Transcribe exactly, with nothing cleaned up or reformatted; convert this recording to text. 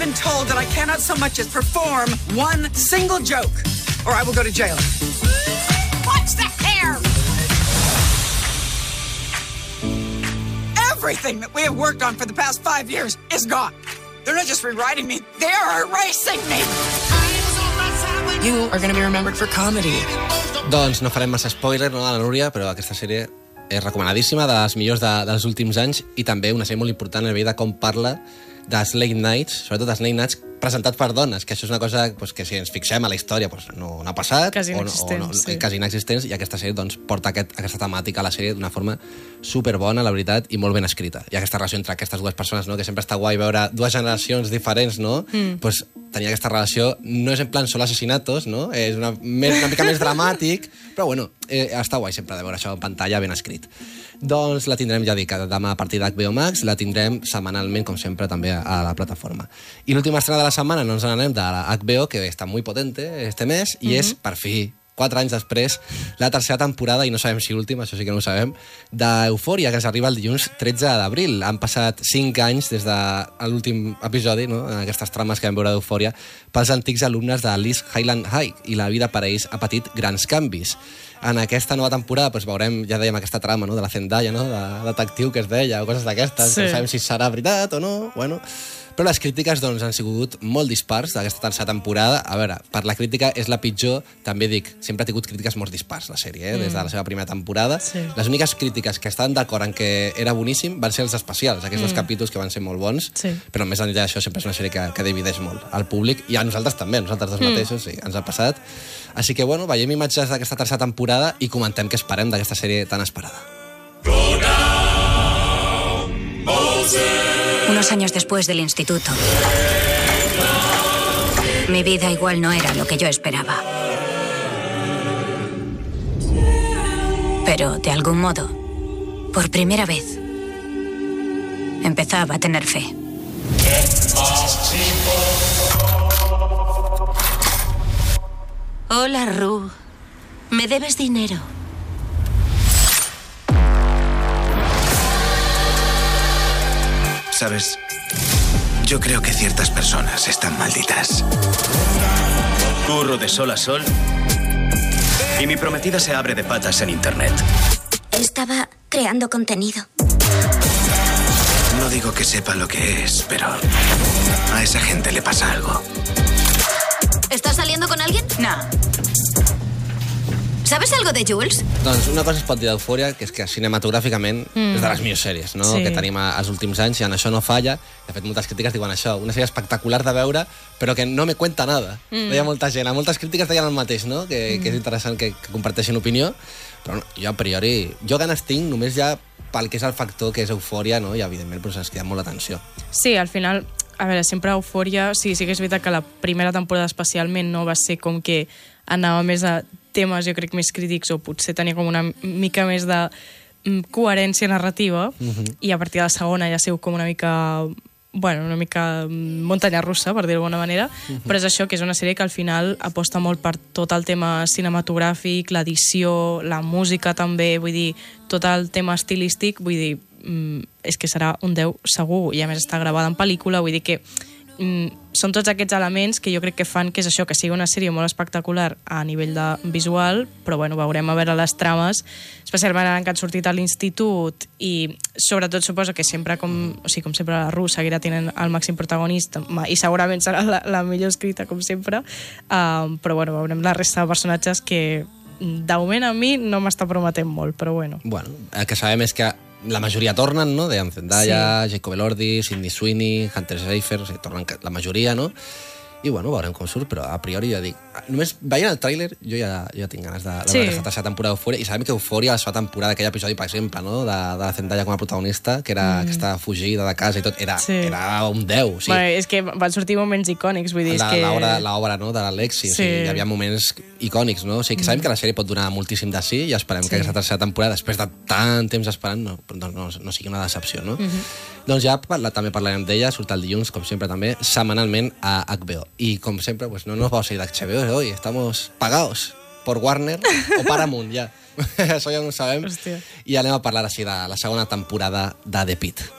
been told that I cannot so much as perform one single joke, or I will go to jail. Watch the hair! Everything that we have worked on for the past five years is gone. They're not just rewriting me, they are erasing me! You are going to be remembered for comedy. Doncs no farem massa spoiler, no, a la Núria, però aquesta sèrie és recomanadíssima, de les millors de, dels últims anys, i també una sèrie molt important a nivell de com parla dels late nights, sobretot dels late nights presentats per dones, que això és una cosa pues, que si ens fixem a la història pues, no, no ha passat, quasi inexistent, o no, o no, sí. quasi inexistents, i aquesta sèrie doncs, porta aquest, aquesta temàtica a la sèrie d'una forma superbona, la veritat, i molt ben escrita. I aquesta relació entre aquestes dues persones, no? Que sempre està guai veure dues generacions diferents, no? Mm. Pues, tenir aquesta relació no és en plan solo asesinatos, no? És una, una mica més dramàtic, però bueno, eh, està guai sempre de veure això en pantalla ben escrit. Doncs la tindrem, ja dic, demà a partir d'H B O Max, la tindrem setmanalment, com sempre, també a la plataforma. I l'última estrena de la setmana no ens n'anem de la H B O, que està molt potente este mes, i mm-hmm. és, per fi, quatre anys després, la tercera temporada, i no sabem si última, això sí que no ho sabem, d'Eufòria, que ens arriba el dilluns tretze d'abril. Han passat cinc anys des de l'últim episodi, no? En aquestes trames que vam veure d'Eufòria, pels antics alumnes de l'East Highland High, i la vida per a ells ha patit grans canvis. En aquesta nova temporada doncs, veurem, ja dèiem, aquesta trama, no? De la Zendaya, no? De detectiu que es deia, o coses d'aquestes, sí. Que no sabem si serà veritat o no, bueno... Però les crítiques doncs, han sigut molt dispars d'aquesta tercera temporada. A veure, per la crítica és la pitjor, també dic, sempre ha tingut crítiques molt dispars, la sèrie, eh? mm. des de la seva primera temporada. Sí. Les úniques crítiques que estaven d'acord en que era boníssim van ser els especials, aquests mm. dos capítols que van ser molt bons, sí. Però més enllà d'això sempre és una sèrie que, que divideix molt al públic, i a nosaltres també, nosaltres dos mm. mateixos, sí, ens ha passat. Així que, bueno, veiem imatges d'aquesta tercera temporada i comentem què esperem d'aquesta sèrie tan esperada. Go down, Moses! Unos años después del instituto, mi vida igual no era lo que yo esperaba. Pero, de algún modo, por primera vez, empezaba a tener fe. Hola, Ru. ¿Me debes dinero? ¿Sabes? Yo creo que ciertas personas están malditas. Curro de sol a sol y mi prometida se abre de patas en internet. Estaba creando contenido. No digo que sepa lo que es, pero a esa gente le pasa algo. ¿Estás saliendo con alguien? No. ¿Sabes algo de Jules? Doncs una cosa es pot dir d'Eufòria, que és que cinematogràficament mm. és de les millors sèries, no? Sí. Que tenim als últims anys, i en això no falla. De fet, moltes crítiques diuen això, una sèrie espectacular de veure, però que no me cuenta nada. Mm. Deia molta gent, a moltes crítiques deien el mateix, no? Que, mm. que és interessant que, que comparteixin opinió, però no, jo a priori, jo ganes tinc només ja pel que és el factor que és Eufòria, no? I evidentment pues, ens queda molt l'atenció. Sí, al final, a veure, sempre Eufòria, sí, sí que és veritat que la primera temporada especialment no va ser com que anava més a temes, jo crec, més crítics, o potser tenia com una mica més de coherència narrativa, uh-huh. I a partir de la segona ja ha sigut com una mica, bueno, una mica muntanya russa, per dir-ho d'alguna manera, uh-huh. Però és això, que és una sèrie que al final aposta molt per tot el tema cinematogràfic, l'edició, la música també, vull dir, tot el tema estilístic, vull dir, és que serà un deu segur, i a més està gravada en pel·lícula, vull dir que mm, són tots aquests elements que jo crec que fan que és això, que sigui una sèrie molt espectacular a nivell de visual, però bueno, veurem a veure les trames, especialment ara que han sortit a l'institut, i sobretot suposo que sempre, com, o sigui, com sempre la Ru seguirà tenint el màxim protagonista, i segurament serà la, la millor escrita, com sempre, uh, però bueno, veurem la resta de personatges que de moment a mi no m'està prometent molt, però bueno. Bueno, el que sabem és que la majoria tornen, no? De Zendaya, sí. Jacob Elordi, Sydney Sweeney, Hunter Schafer, o sigui, tornen la majoria, no? I bueno, veurem com surt, però a priori ja dic... Només veient el tràiler, jo ja, ja tinc ganes de, de sí. veure aquesta tercera temporada d'Eufòria, i sabem que Eufòria, la seva temporada, aquell episodi, per exemple, no? de, de la Zendaya com a protagonista, que era mm. aquesta fugida de casa i tot, era, sí. era un deu. O sigui, bueno, és que van sortir moments icònics, vull dir, la, és que... L'obra, no?, de l'Alexi, sí. O sigui, hi havia moments icònics, no? O sigui, que sabem mm. que la sèrie pot donar moltíssim de sí, i esperem sí. que aquesta tercera temporada, després de tant temps esperant, no, no, no, no sigui una decepció, no? Mm-hmm. Doncs ja parla, també parlarem d'ella, surt el dilluns, com sempre també, setmanalment a H B O. I com sempre, pues no nos vamos a ir de H B O hoy, estamos pagados por Warner o Paramount, ja. Això ja no ho sabem. Hòstia. I anem a parlar així de la segona temporada de The Pitt.